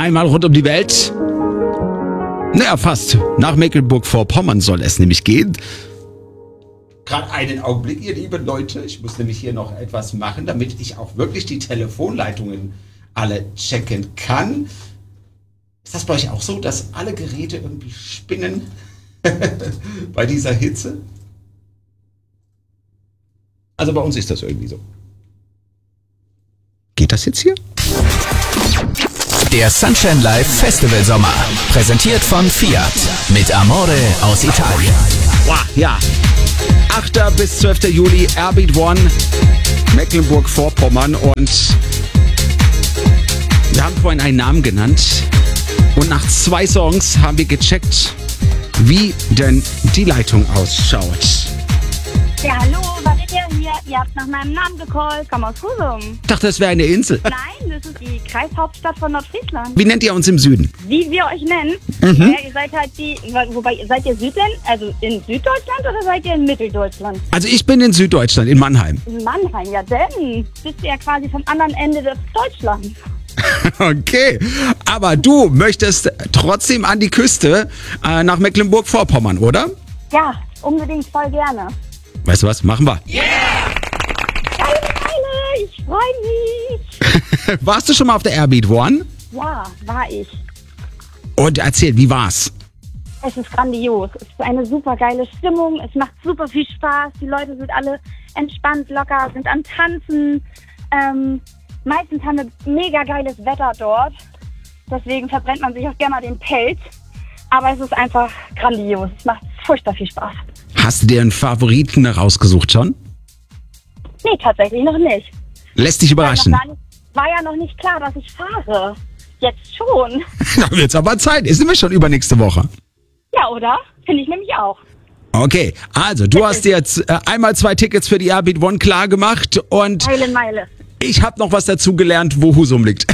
Einmal rund um die Welt. Naja, fast. Nach Mecklenburg-Vorpommern soll es nämlich gehen. Gerade einen Augenblick, ihr lieben Leute. Ich muss nämlich hier noch etwas machen, damit ich auch wirklich die Telefonleitungen alle checken kann. Ist das bei euch auch so, dass alle Geräte irgendwie spinnen bei dieser Hitze? Also bei uns ist das irgendwie so. Geht das jetzt hier? Der Sunshine Live Festival Sommer. Präsentiert von Fiat. Mit Amore aus Italien. Wow, ja. 8. bis 12. Juli, Airbeat One, Mecklenburg-Vorpommern. Und wir haben vorhin einen Namen genannt. Und nach 2 Songs haben wir gecheckt, wie denn die Leitung ausschaut. Ja, hallo, was ist ihr hier? Ihr habt nach meinem Namen gecallt, komm aus Husum. Ich dachte, das wäre eine Insel. Nein, das ist die Kreishauptstadt von Nordfriesland. Wie nennt ihr uns im Süden? Wie wir euch nennen? Ja, ihr seid halt wobei, seid ihr Südland, also in Süddeutschland oder seid ihr in Mitteldeutschland? Also ich bin in Süddeutschland, in Mannheim. In Mannheim, ja denn. Bist du ja quasi vom anderen Ende des Deutschlands. Okay, aber du möchtest trotzdem an die Küste nach Mecklenburg-Vorpommern, oder? Ja, unbedingt voll gerne. Weißt du was, machen wir. Geile, ich freue mich. Warst du schon mal auf der Airbeat One? Ja, war ich. Und erzähl, wie war's? Es ist grandios. Es ist eine super geile Stimmung. Es macht super viel Spaß. Die Leute sind alle entspannt, locker, sind am Tanzen. Meistens haben wir mega geiles Wetter dort. Deswegen verbrennt man sich auch gerne mal den Pelz. Aber es ist einfach grandios. Es macht furchtbar viel Spaß. Hast du dir einen Favoriten rausgesucht schon? Nee, tatsächlich noch nicht. Lässt dich überraschen. War ja noch nicht klar, dass ich fahre. Jetzt schon. Da wird's aber Zeit. Ist nämlich schon übernächste Woche. Ja, oder? Finde ich nämlich auch. Okay, also du hast dir jetzt einmal 2 Tickets für die Airbeat One klar gemacht und Geile Meile. ich habe noch was dazu gelernt, wo Husum liegt.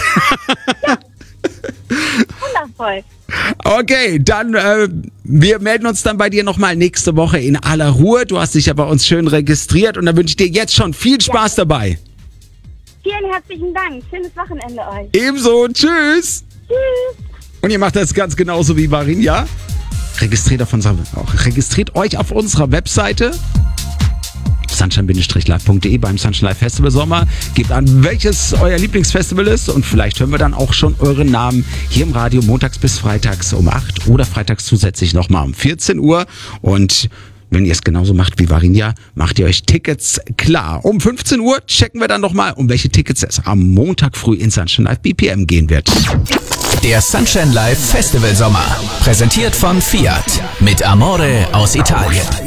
Wundervoll. Okay, dann wir melden uns dann bei dir nochmal nächste Woche in aller Ruhe. Du hast dich ja bei uns schön registriert und dann wünsche ich dir jetzt schon viel Spaß dabei. Vielen herzlichen Dank. Schönes Wochenende euch. Ebenso, tschüss. Tschüss. Und ihr macht das ganz genauso wie Marin, ja? Registriert euch auf unserer Webseite sunshine-live.de beim Sunshine Live Festival Sommer. Gebt an, welches euer Lieblingsfestival ist und vielleicht hören wir dann auch schon euren Namen hier im Radio montags bis freitags um 8 oder freitags zusätzlich nochmal um 14 Uhr. Und wenn ihr es genauso macht wie Varinia, macht ihr euch Tickets klar. Um 15 Uhr checken wir dann nochmal, um welche Tickets es am Montag früh in Sunshine Live BPM gehen wird. Der Sunshine Live Festival Sommer. Präsentiert von Fiat. Mit Amore aus Italien.